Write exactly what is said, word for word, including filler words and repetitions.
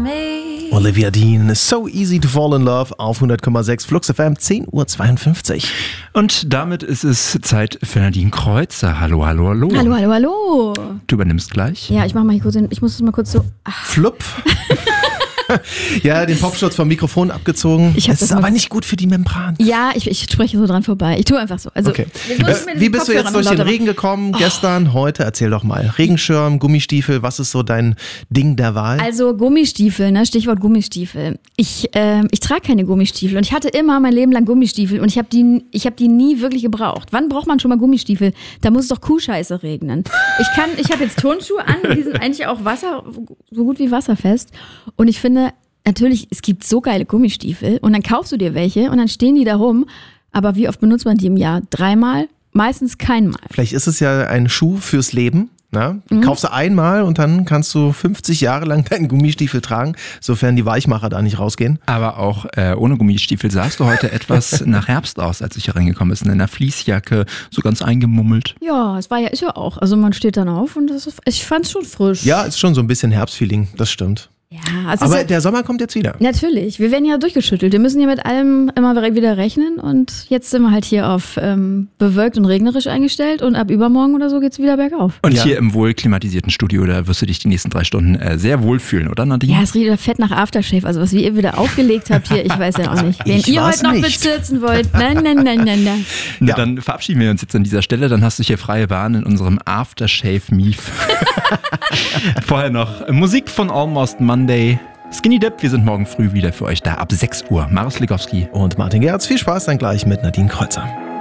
me. Olivia Dean, So Easy to Fall in Love auf hundert Komma sechs Flux F M, zehn Uhr zweiundfünfzig. Und damit ist es Zeit für Nadine Kreuzer. Hallo, hallo, hallo. Hallo, hallo, hallo. Du übernimmst gleich. Ja, ich mach mal hier kurz den, ich muss das mal kurz so. Ach. Flupf. Ja, den Popschutz vom Mikrofon abgezogen. Ich hab es das ist aber mal- nicht gut für die Membran. Ja, ich, ich spreche so dran vorbei. Ich tue einfach so. Also, Okay. jetzt muss ich mir Äh, die wie bist du Kopfhörer jetzt durch noch den lauter Regen gekommen? Gestern, heute? Erzähl doch mal. Regenschirm, Gummistiefel, was ist so dein Ding der Wahl? Also Gummistiefel, ne? Stichwort Gummistiefel. Ich, ähm, ich trage keine Gummistiefel und ich hatte immer mein Leben lang Gummistiefel und ich habe die, ich hab die nie wirklich gebraucht. Wann braucht man schon mal Gummistiefel? Da muss es doch Kuhscheiße regnen. Ich kann, ich habe jetzt Turnschuhe an, die sind eigentlich auch Wasser, so gut wie wasserfest. Und ich finde, natürlich, es gibt so geile Gummistiefel und dann kaufst du dir welche und dann stehen die da rum. Aber wie oft benutzt man die im Jahr? Dreimal? Meistens keinmal. Vielleicht ist es ja ein Schuh fürs Leben. Na? Mhm. Kaufst du einmal und dann kannst du fünfzig Jahre lang deinen Gummistiefel tragen, sofern die Weichmacher da nicht rausgehen. Aber auch äh, ohne Gummistiefel sahst du heute etwas nach Herbst aus, als ich hier reingekommen bin. In einer Fließjacke, so ganz eingemummelt. Ja, es war ja, ist ja auch. Also man steht dann auf und das ist, ich fand's schon frisch. Ja, ist schon so ein bisschen Herbstfeeling, das stimmt. Ja, also Aber es ist der Sommer kommt jetzt wieder. natürlich, wir werden ja durchgeschüttelt. Wir müssen ja mit allem immer wieder rechnen und jetzt sind wir halt hier auf ähm, bewölkt und regnerisch eingestellt und ab übermorgen oder so geht's wieder bergauf. Und Ja. hier im wohl klimatisierten Studio, da wirst du dich die nächsten drei Stunden äh, sehr wohlfühlen, oder Nadine? Ja, es riecht ja fett nach Aftershave. Also was ihr wieder aufgelegt habt hier, ich weiß ja auch nicht. Wen Ich ihr war's heute noch nicht. bezirzen wollt. Nein, nein, nein, nein, nein. Na, Ja. Dann verabschieden wir uns jetzt an dieser Stelle. Dann hast du hier freie Bahn in unserem Aftershave-Mief. Vorher noch Musik von Almost Monday. Skinny Depp, wir sind morgen früh wieder für euch da ab sechs Uhr. Marius Ligowski. Und Martin Gerz, viel Spaß dann gleich mit Nadine Kreuzer.